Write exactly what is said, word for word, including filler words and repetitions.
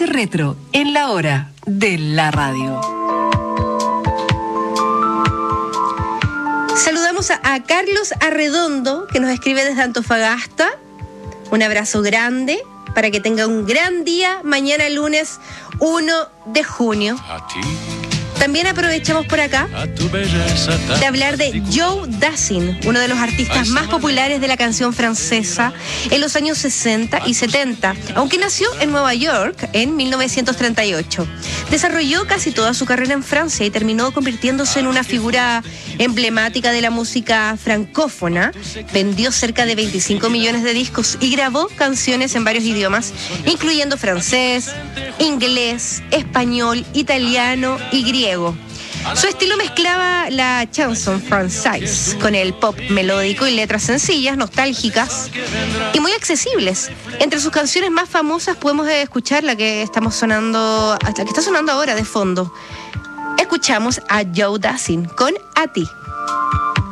Noche Retro en la hora de la radio. Saludamos a, a Carlos Arredondo, que nos escribe desde Antofagasta. Un abrazo grande para que tenga un gran día mañana lunes uno de junio. También aprovechamos por acá de hablar de Joe Dassin, uno de los artistas más populares de la canción francesa en los años sesenta y setenta, aunque nació en Nueva York en mil novecientos treinta y ocho. Desarrolló casi toda su carrera en Francia y terminó convirtiéndose en una figura emblemática de la música francófona. Vendió cerca de veinticinco millones de discos y grabó canciones en varios idiomas, incluyendo francés, inglés, español, italiano y griego. Su estilo mezclaba la chanson française con el pop melódico y letras sencillas, nostálgicas y muy accesibles. Entre sus canciones más famosas podemos escuchar la que estamos sonando, la que está sonando ahora de fondo. Escuchamos a Joe Dassin con A Ti.